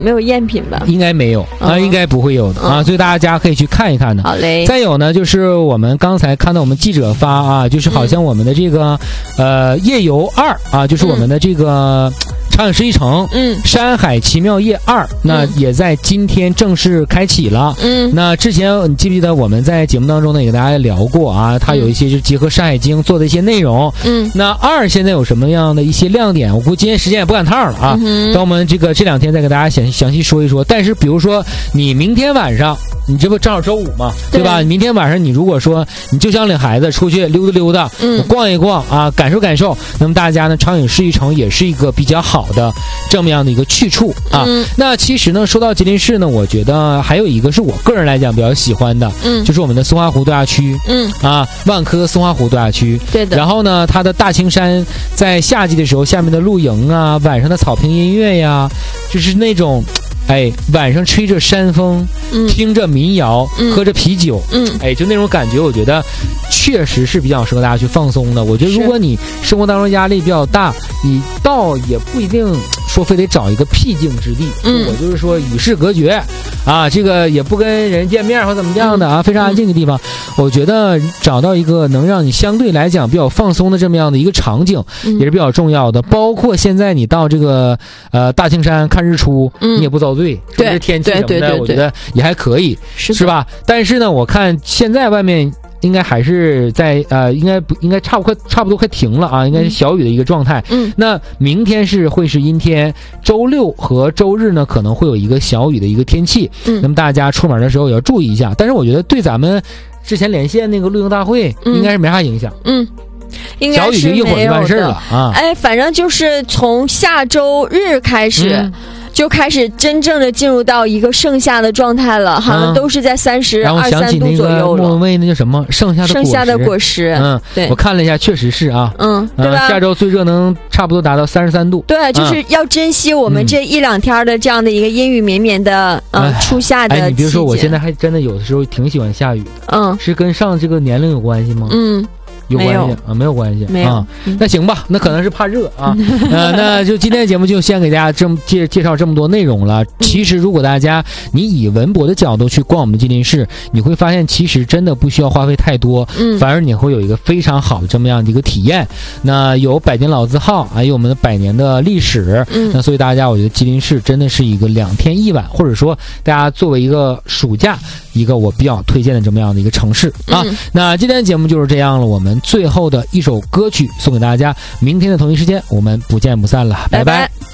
没有赝品吧？ 应该没有啊，应该不会有的啊，所以大家可以去看一看的。 好嘞。 再有呢，就是我们刚才看到我们记者发啊，就是好像我们的这个夜游2啊，就是我们的这个长影世纪城，山海奇妙夜2，那也在今天正式开启了。那之前你记不记得我们在节目当中呢也给大家聊过啊，它有一些就是结合《山海经》做的一些内容。那2现在有什么样的一些亮点？我估计今天时间也不赶趟了啊，等我们这两天再给大家详细说一说。但是比如说你明天晚上，你这不正好周五嘛，对吧？明天晚上你如果说你就想领孩子出去溜达溜达，逛一逛啊，感受感受，那么大家呢长影世纪城也是一个比较好的这么样的一个去处啊。那其实呢说到吉林市呢，我觉得还有一个是我个人来讲比较喜欢的，就是我们的松花湖度假区，万科松花湖度假区。对的。然后呢它的大青山在夏季的时候下面的露营啊，晚上的草坪音乐呀，就是那种晚上吹着山风，听着民谣，喝着啤酒，就那种感觉，我觉得确实是比较适合大家去放松的。我觉得如果你生活当中压力比较大，你倒也不一定说非得找一个僻静之地，我就是说与世隔绝啊，这个也不跟人见面或怎么样的啊，非常安静的地方，我觉得找到一个能让你相对来讲比较放松的这么样的一个场景，也是比较重要的。包括现在你到这个大青山看日出，你也不遭罪，对天气什么的，我觉得也还可以，是吧？但是呢，我看现在外面应该还是在应该差不多快停了啊，应该是小雨的一个状态。那明天会是阴天，周六和周日呢可能会有一个小雨的一个天气。那么大家出门的时候也要注意一下。但是我觉得对咱们之前连线那个露营大会应该是没啥影响。 应该是没有的，小雨就一会儿就完事了啊。反正就是从下周日开始。就开始真正的进入到一个盛夏的状态了，好像都是在30、23度左右了。 莫文蔚那叫什么？盛夏的果实。对， 我看了一下，确实是啊。 对吧？ 下周最热能差不多达到33度。 对，就是要珍惜我们这1-2天的这样的一个阴雨绵绵的初夏的季节。 你比如说，我现在还真的有的时候挺喜欢下雨。是跟上这个年龄有关系吗？有关系啊？没有关系，没有啊。那行吧，那可能是怕热啊。那就今天的节目就先给大家介绍这么多内容了。其实如果大家你以文博的角度去逛我们吉林市，你会发现其实真的不需要花费太多，反而你会有一个非常好的这么样的一个体验。那有百年老字号，还有我们的100年的历史。那所以大家，我觉得吉林市真的是一个2天1晚，或者说大家作为一个暑假一个我比较推荐的这么样的一个城市啊。那今天的节目就是这样了，我们最后的一首歌曲送给大家，明天的同一时间我们不见不散了，拜拜。